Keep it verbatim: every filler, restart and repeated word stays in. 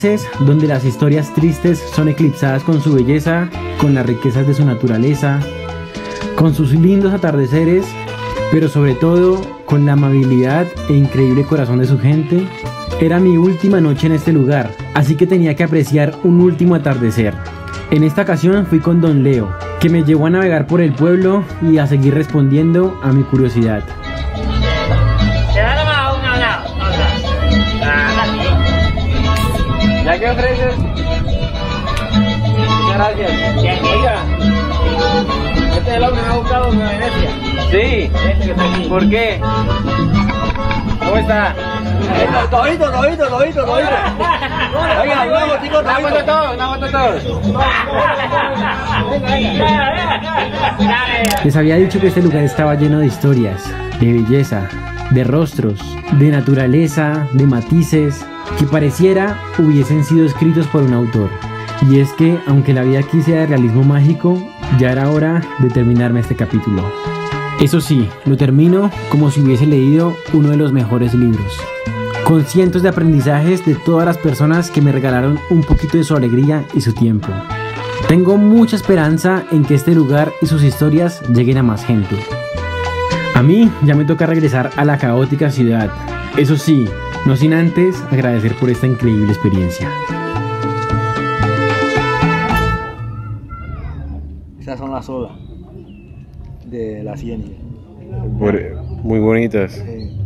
donde las historias tristes son eclipsadas con su belleza, con las riquezas de su naturaleza, con sus lindos atardeceres, pero sobre todo con la amabilidad e increíble corazón de su gente. Era mi última noche en este lugar, así que tenía que apreciar un último atardecer. En esta ocasión fui con Don Leo, que me llevó a navegar por el pueblo y a seguir respondiendo a mi curiosidad. ¿Ya qué ofreces? Muchas gracias. Oiga, este es el hombre que me ha buscado en Venecia. Sí. Este que está aquí. ¿Por qué? ¿Cómo está? Todito, todito, todito, todito. Oiga, una botica, Una foto todo, una foto todo. Les había dicho que este lugar estaba lleno de historias, de belleza, de rostros, de naturaleza, de matices, que pareciera hubiesen sido escritos por un autor. Y es que, aunque la vida aquí sea de realismo mágico, ya era hora de terminarme este capítulo. Eso sí, lo termino como si hubiese leído uno de los mejores libros, con cientos de aprendizajes de todas las personas que me regalaron un poquito de su alegría y su tiempo. Tengo mucha esperanza en que este lugar y sus historias lleguen a más gente. A mí ya me toca regresar a la caótica ciudad, eso sí, no sin antes agradecer por esta increíble experiencia. Esas son las olas de la ciencia. Muy bonitas. Sí.